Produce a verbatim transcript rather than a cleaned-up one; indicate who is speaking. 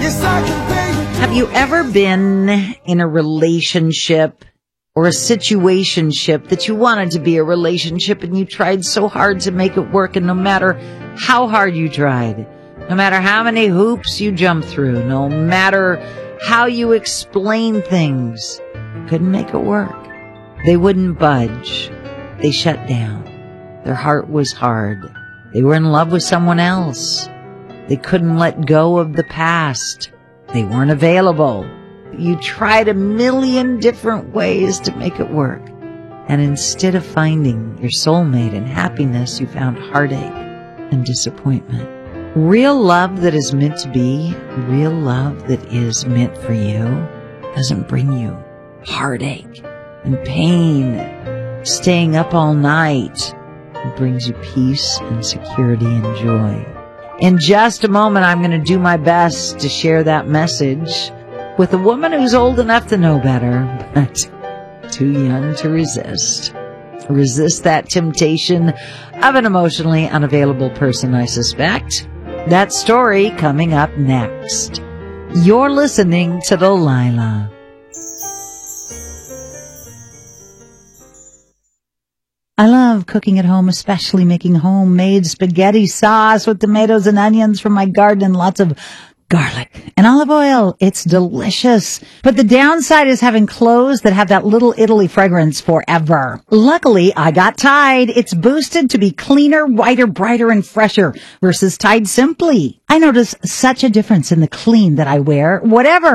Speaker 1: Yes, I can pay you.
Speaker 2: Have you ever been in a relationship or a situationship that you wanted to be a relationship and you tried so hard to make it work, and no matter how hard you tried, no matter how many hoops you jumped through, no matter how you explain things, you couldn't make it work. They wouldn't budge. They shut down. Their heart was hard. They were in love with someone else. They couldn't let go of the past. They weren't available. You tried a million different ways to make it work. And instead of finding your soulmate and happiness, you found heartache and disappointment. Real love that is meant to be, real love that is meant for you, doesn't bring you heartache and pain, staying up all night. It brings you peace and security and joy. In just a moment, I'm going to do my best to share that message with a woman who's old enough to know better, but too young to resist. Resist that temptation of an emotionally unavailable person, I suspect. That story coming up next. You're listening to Delilah. I love cooking at home, especially making homemade spaghetti sauce with tomatoes and onions from my garden and lots of garlic and olive oil. It's delicious. But the downside is having clothes that have that little Italy fragrance forever. Luckily, I got Tide. It's boosted to be cleaner, whiter, brighter, and fresher versus Tide Simply. I notice such a difference in the clean that I wear, whatever